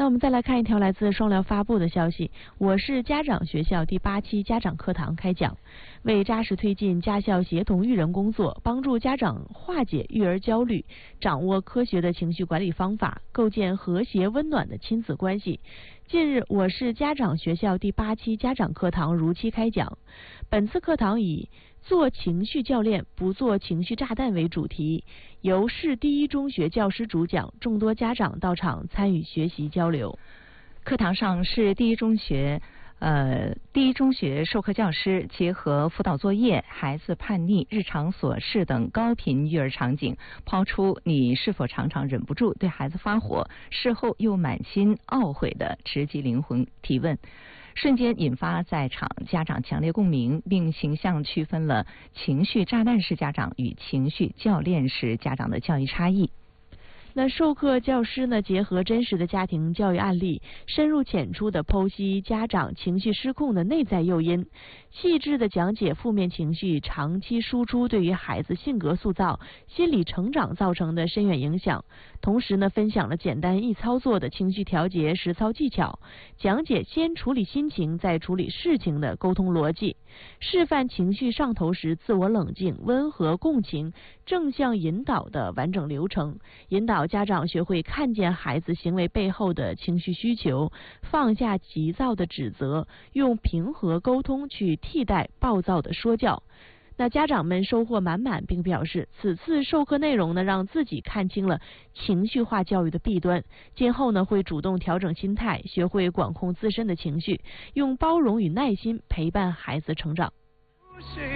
那我们再来看一条来自双聊发布的消息，我是家长学校第8期家长课堂开讲，为扎实推进家校协同育人工作，帮助家长化解育儿焦虑，掌握科学的情绪管理方法，构建和谐温暖的亲子关系。近日，我是家长学校第8期家长课堂如期开讲。本次课堂以做情绪教练，不做情绪炸弹为主题，由市第一中学教师主讲，众多家长到场参与学习交流。 课堂上，市第一中学授课教师结合辅导作业、孩子叛逆、日常琐事等高频育儿场景，抛出你是否常常忍不住对孩子发火，事后又满心懊悔的直击灵魂提问，瞬间引发在场家长强烈共鸣，并形象区分了情绪炸弹式家长与情绪教练式家长的教育差异。 那授课教师呢，结合真实的家庭教育案例，深入浅出的剖析家长情绪失控的内在诱因，细致的讲解负面情绪长期输出对于孩子性格塑造、心理成长造成的深远影响。同时呢，分享了简单易操作的情绪调节实操技巧，讲解先处理心情再处理事情的沟通逻辑，示范情绪上头时自我冷静、温和共情、正向引导的完整流程，引导家长学会看见孩子行为背后的情绪需求，放下急躁的指责，用平和沟通去替代暴躁的说教。那家长们收获满满，并表示此次授课内容呢，让自己看清了情绪化教育的弊端，今后呢会主动调整心态，学会管控自身的情绪，用包容与耐心陪伴孩子成长。